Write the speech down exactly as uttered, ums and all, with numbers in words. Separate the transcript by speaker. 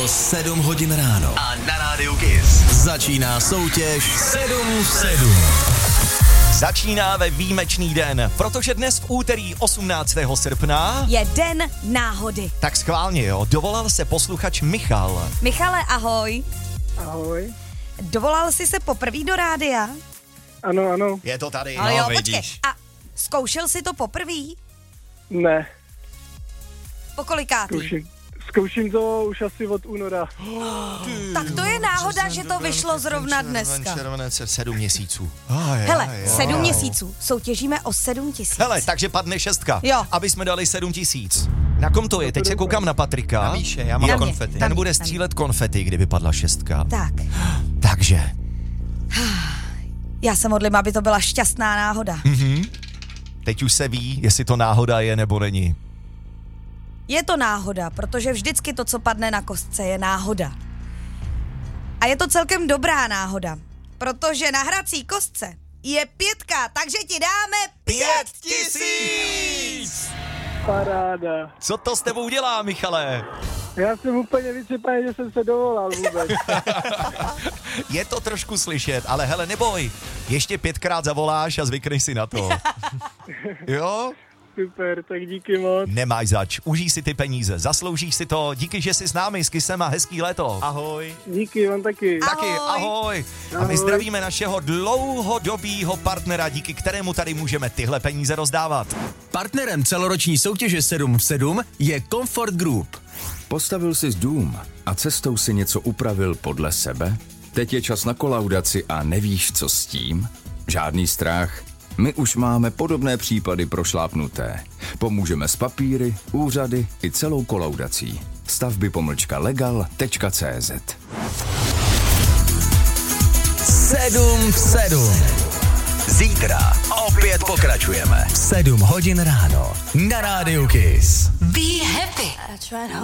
Speaker 1: Bylo sedm hodin ráno.
Speaker 2: A na rádiu Kiss
Speaker 1: Začíná soutěž sedm v sedm.
Speaker 2: Začíná ve výjimečný den, protože dnes v úterý osmnáctého srpna
Speaker 3: je den náhody.
Speaker 2: Tak schválně, jo, dovolal se posluchač Michal.
Speaker 3: Michale, ahoj.
Speaker 4: Ahoj.
Speaker 3: Dovolal jsi se poprvé do rádia?
Speaker 4: Ano, ano.
Speaker 2: Je to tady,
Speaker 3: Ale
Speaker 2: no,
Speaker 3: jo,
Speaker 2: vidíš.
Speaker 3: počkej. A zkoušel jsi to poprvé?
Speaker 4: Ne.
Speaker 3: Pokolikátý?
Speaker 4: Zkouším. Zkouším to už asi od února.
Speaker 3: Tak to je náhoda, že to vyšlo zrovna dneska.
Speaker 2: Červenec, sedm měsíců. Oh, je,
Speaker 3: Hele,
Speaker 2: je,
Speaker 3: sedm
Speaker 2: je.
Speaker 3: měsíců. Soutěžíme o sedm tisíc.
Speaker 2: Hele, takže padne šestka,
Speaker 3: Jo.
Speaker 2: aby jsme dali sedm tisíc. Na kom to je? Teď se koukám na Patrika.
Speaker 5: Na Míše, já mám
Speaker 2: Jo,
Speaker 5: konfety.
Speaker 3: Na
Speaker 2: Ten
Speaker 3: mě,
Speaker 2: bude
Speaker 3: na
Speaker 2: střílet konfety, kdyby padla šestka.
Speaker 3: Tak,
Speaker 2: Takže,
Speaker 3: já se modlím, aby to byla šťastná náhoda.
Speaker 2: teď už se ví, jestli to náhoda je nebo není.
Speaker 3: Je to náhoda, protože vždycky to, co padne na kostce, je náhoda. A je to celkem dobrá náhoda, protože na hrací kostce je pětka, takže ti dáme pět
Speaker 2: tisíc!
Speaker 4: Paráda.
Speaker 2: Co to s tebou dělá, Michale?
Speaker 4: Já jsem úplně vyčepaný, že jsem se dovolal vůbec.
Speaker 2: Je to trošku slyšet, ale hele, neboj. Ještě pětkrát zavoláš a zvykneš si na to. Jo?
Speaker 4: Super, tak díky moc.
Speaker 2: Nemáš zač, užij si ty peníze, zasloužíš si to, díky, že jsi s námi, s Kissem a hezký léto.
Speaker 5: Ahoj.
Speaker 4: Díky, vám taky.
Speaker 2: Taky, ahoj.
Speaker 4: Ahoj.
Speaker 2: A my zdravíme našeho dlouhodobýho partnera, díky kterému tady můžeme tyhle peníze rozdávat.
Speaker 1: Partnerem celoroční soutěže sedm v sedm je Comfort Group.
Speaker 6: Postavil jsi dům a cestou si něco upravil podle sebe? Teď je čas na kolaudaci a nevíš, co s tím? Žádný strach. My už máme podobné případy prošlápnuté. Pomůžeme s papíry, úřady i celou kolaudací. Stavby pomlčka legal tečka cé zet.
Speaker 1: sedm v sedm.
Speaker 2: Zítra opět pokračujeme.
Speaker 1: sedm hodin ráno. Na rádiu Kiss.
Speaker 3: Be happy.